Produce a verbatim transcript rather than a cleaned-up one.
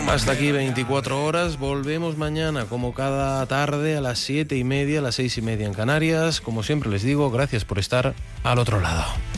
Hasta aquí veinticuatro horas. Volvemos mañana, como cada tarde, a las siete y media, a las seis y media en Canarias. Como siempre les digo, gracias por estar al otro lado.